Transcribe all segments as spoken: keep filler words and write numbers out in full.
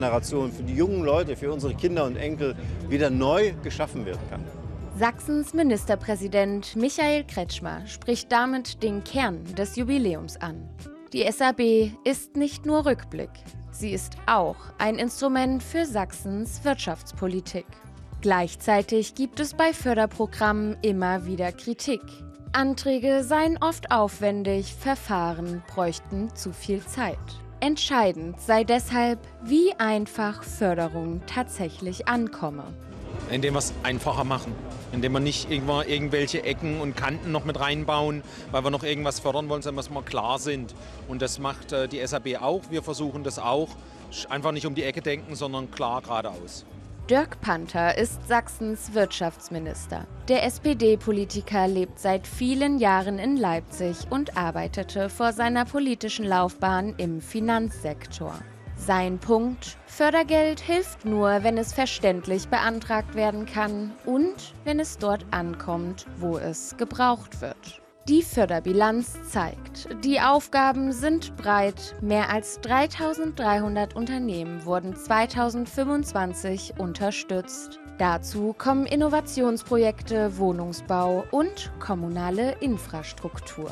Generation, für die jungen Leute, für unsere Kinder und Enkel wieder neu geschaffen werden kann. Sachsens Ministerpräsident Michael Kretschmer spricht damit den Kern des Jubiläums an. Die S A B ist nicht nur Rückblick, sie ist auch ein Instrument für Sachsens Wirtschaftspolitik. Gleichzeitig gibt es bei Förderprogrammen immer wieder Kritik. Anträge seien oft aufwendig, Verfahren bräuchten zu viel Zeit. Entscheidend sei deshalb, wie einfach Förderung tatsächlich ankomme. Indem wir es einfacher machen, indem wir nicht irgendwo irgendwelche Ecken und Kanten noch mit reinbauen, weil wir noch irgendwas fördern wollen, sondern dass wir klar sind. Und das macht äh, die S A B auch, wir versuchen das auch. Einfach nicht um die Ecke denken, sondern klar geradeaus. Dirk Panther ist Sachsens Wirtschaftsminister. Der S P D-Politiker lebt seit vielen Jahren in Leipzig und arbeitete vor seiner politischen Laufbahn im Finanzsektor. Sein Punkt: Fördergeld hilft nur, wenn es verständlich beantragt werden kann und wenn es dort ankommt, wo es gebraucht wird. Die Förderbilanz zeigt, die Aufgaben sind breit. Mehr als dreitausenddreihundert Unternehmen wurden zweitausendfünfundzwanzig unterstützt. Dazu kommen Innovationsprojekte, Wohnungsbau und kommunale Infrastruktur.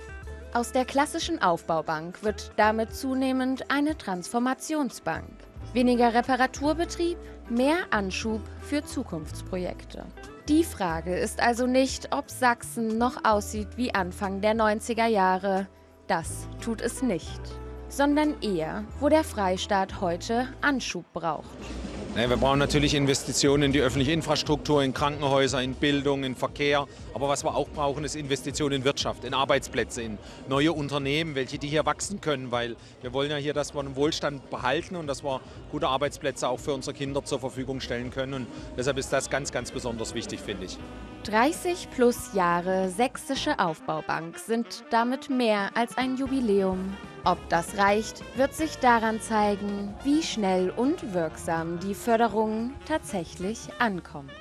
Aus der klassischen Aufbaubank wird damit zunehmend eine Transformationsbank. Weniger Reparaturbetrieb, mehr Anschub für Zukunftsprojekte. Die Frage ist also nicht, ob Sachsen noch aussieht wie Anfang der neunziger Jahre. Das tut es nicht. Sondern eher, wo der Freistaat heute Anschub braucht. Ja, wir brauchen natürlich Investitionen in die öffentliche Infrastruktur, in Krankenhäuser, in Bildung, in Verkehr. Aber was wir auch brauchen, ist Investitionen in Wirtschaft, in Arbeitsplätze, in neue Unternehmen, welche die hier wachsen können. Weil wir wollen ja hier, dass wir den Wohlstand behalten und dass wir gute Arbeitsplätze auch für unsere Kinder zur Verfügung stellen können. Und deshalb ist das ganz, ganz besonders wichtig, finde ich. dreißig plus Jahre Sächsische Aufbaubank sind damit mehr als ein Jubiläum. Ob das reicht, wird sich daran zeigen, wie schnell und wirksam die Förderung tatsächlich ankommt.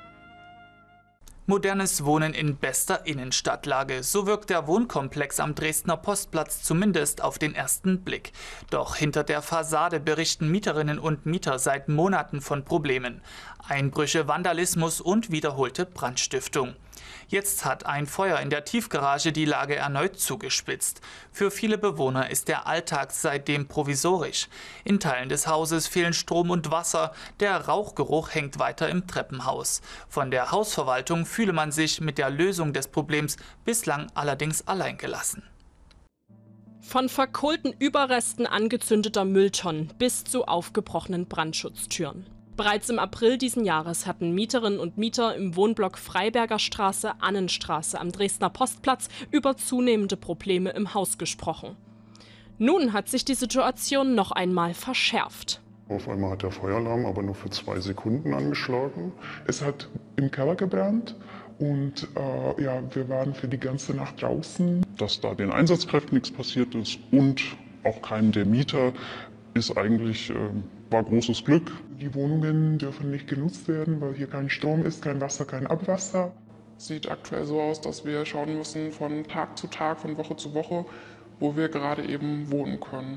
Modernes Wohnen in bester Innenstadtlage. So wirkt der Wohnkomplex am Dresdner Postplatz zumindest auf den ersten Blick. Doch hinter der Fassade berichten Mieterinnen und Mieter seit Monaten von Problemen. Einbrüche, Vandalismus und wiederholte Brandstiftung. Jetzt hat ein Feuer in der Tiefgarage die Lage erneut zugespitzt. Für viele Bewohner ist der Alltag seitdem provisorisch. In Teilen des Hauses fehlen Strom und Wasser. Der Rauchgeruch hängt weiter im Treppenhaus. Von der Hausverwaltung fühle man sich mit der Lösung des Problems bislang allerdings alleingelassen. Von verkohlten Überresten angezündeter Mülltonnen bis zu aufgebrochenen Brandschutztüren. Bereits im April diesen Jahres hatten Mieterinnen und Mieter im Wohnblock Freiberger Straße, Annenstraße am Dresdner Postplatz über zunehmende Probleme im Haus gesprochen. Nun hat sich die Situation noch einmal verschärft. Auf einmal hat der Feueralarm aber nur für zwei Sekunden angeschlagen. Es hat im Keller gebrannt und äh, ja, wir waren für die ganze Nacht draußen. Dass da den Einsatzkräften nichts passiert ist und auch keinem der Mieter, ist eigentlich äh, war großes Glück. Die Wohnungen dürfen nicht genutzt werden, weil hier kein Strom ist, kein Wasser, kein Abwasser. Sieht aktuell so aus, dass wir schauen müssen von Tag zu Tag, von Woche zu Woche, wo wir gerade eben wohnen können.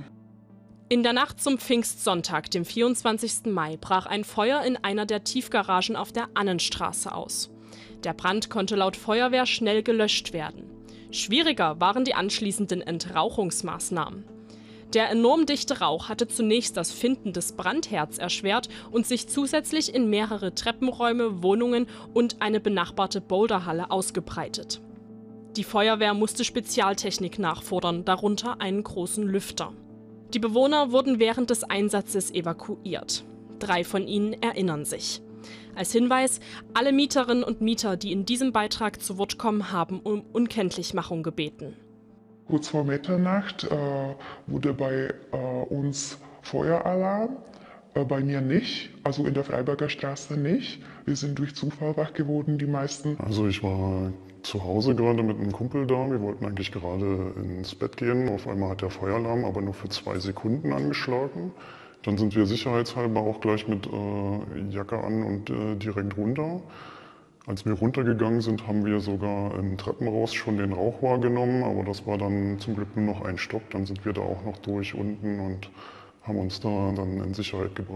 In der Nacht zum Pfingstsonntag, dem vierundzwanzigsten Mai, brach ein Feuer in einer der Tiefgaragen auf der Annenstraße aus. Der Brand konnte laut Feuerwehr schnell gelöscht werden. Schwieriger waren die anschließenden Entrauchungsmaßnahmen. Der enorm dichte Rauch hatte zunächst das Finden des Brandherds erschwert und sich zusätzlich in mehrere Treppenräume, Wohnungen und eine benachbarte Boulderhalle ausgebreitet. Die Feuerwehr musste Spezialtechnik nachfordern, darunter einen großen Lüfter. Die Bewohner wurden während des Einsatzes evakuiert. Drei von ihnen erinnern sich. Als Hinweis: Alle Mieterinnen und Mieter, die in diesem Beitrag zu Wort kommen, haben um Unkenntlichmachung gebeten. Kurz vor Mitternacht äh, wurde bei äh, uns Feueralarm, äh, bei mir nicht, also in der Freiberger Straße nicht. Wir sind durch Zufall wach geworden, die meisten. Also ich war zu Hause gerade mit einem Kumpel da, wir wollten eigentlich gerade ins Bett gehen. Auf einmal hat der Feueralarm aber nur für zwei Sekunden angeschlagen. Dann sind wir sicherheitshalber auch gleich mit äh, Jacke an und äh, direkt runter. Als wir runtergegangen sind, haben wir sogar im Treppenhaus schon den Rauch wahrgenommen, aber das war dann zum Glück nur noch ein Stock. Dann sind wir da auch noch durch unten und haben uns da dann in Sicherheit gebracht.